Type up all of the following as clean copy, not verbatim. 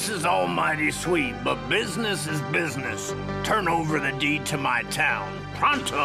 This is all mighty sweet, but business is business. Turn over the deed to my town. Pronto!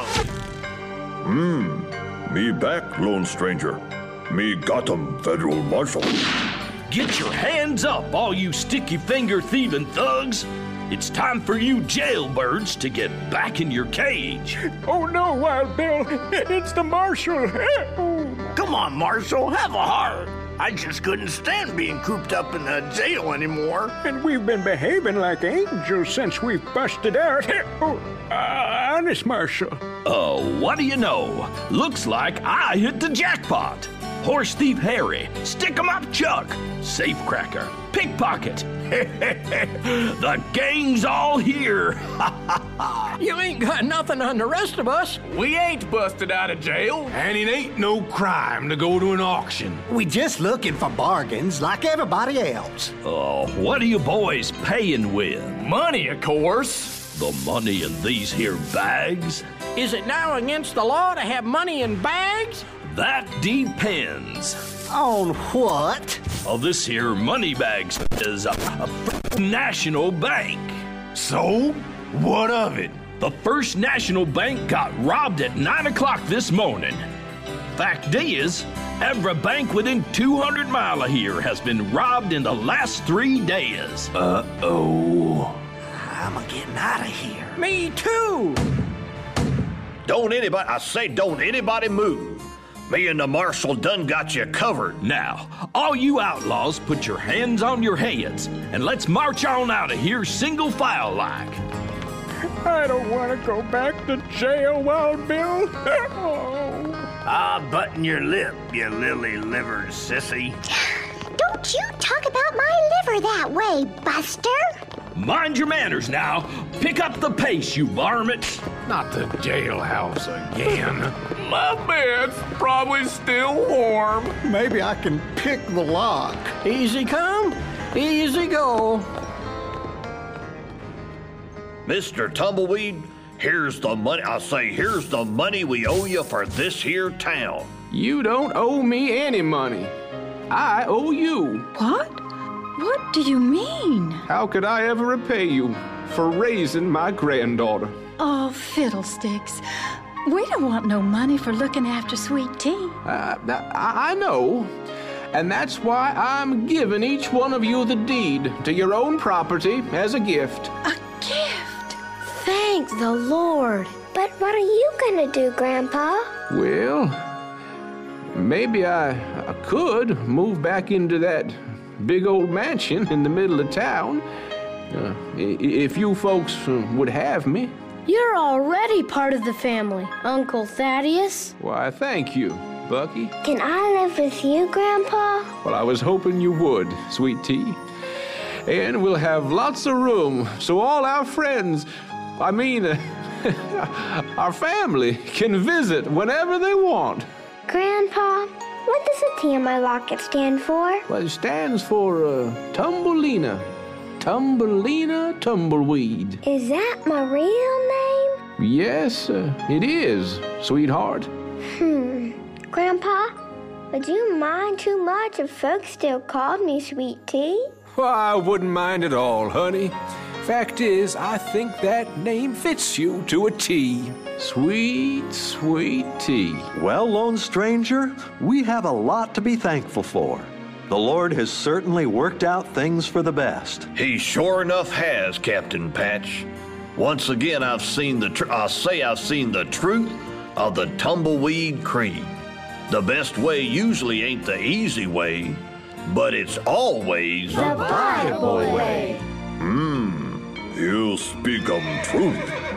Me back, Lone Stranger. Me Gotham Federal Marshal. Get your hands up, all you sticky-finger thieving thugs. It's time for you jailbirds to get back in your cage. Oh no, Wild Bill, it's the Marshal. Come on, Marshal, have a heart. I just couldn't stand being cooped up in the jail anymore. And we've been behaving like angels since we've busted out. Honest, Marshal. What do you know? Looks like I hit the jackpot. Horse Thief Harry, Stick 'em Up Chuck, Safecracker, Pickpocket. The gang's all here. You ain't got nothing on the rest of us. We ain't busted out of jail. And it ain't no crime to go to an auction. We just looking for bargains like everybody else. What are you boys paying with? Money, of course. The money in these here bags? Is it now against the law to have money in bags? That depends. On what? This here money bags is a national bank. So, what of it? The First National Bank got robbed at 9 o'clock this morning. Fact is, every bank within 200 miles of here has been robbed in the last 3 days. I'm getting out of here. Me too. Don't anybody move. Me and the Marshal done got you covered. Now, all you outlaws, put your hands on your heads, and let's march on out of here single file like. I don't want to go back to jail, Wild Bill. Button your lip, you lily-livered sissy. Don't you talk about my liver that way, Buster. Mind your manners now. Pick up the pace, you varmints. Not the jailhouse again. My bed's probably still warm. Maybe I can pick the lock. Easy come, easy go. Mr. Tumbleweed, here's the money. Here's the money we owe you for this here town. You don't owe me any money. I owe you. What? What do you mean? How could I ever repay you for raising my granddaughter? Oh, fiddlesticks. We don't want no money for looking after Sweet Tea. I know. And that's why I'm giving each one of you the deed to your own property as a gift. A gift? Thank the Lord. But what are you gonna do, Grandpa? Well, maybe I could move back into that big old mansion in the middle of town. If you folks would have me. You're already part of the family, Uncle Thaddeus. Why, thank you, Bucky. Can I live with you, Grandpa? Well, I was hoping you would, Sweet Tea. And we'll have lots of room so all our friends, our family, can visit whenever they want. Grandpa, what does the T on my locket stand for? Well, it stands for Thumbelina. Thumbelina Tumbleweed. Is that my real name? Yes, it is, sweetheart. Grandpa, would you mind too much if folks still called me Sweet Tea? Well, I wouldn't mind at all, honey. Fact is, I think that name fits you to a T. Sweet, sweet tea. Well, Lone Stranger, we have a lot to be thankful for. The Lord has certainly worked out things for the best. He sure enough has, Captain Patch. Once again, I've seen the truth of the Tumbleweed Creed. The best way usually ain't the easy way, but it's always The Bible way. You speak truth.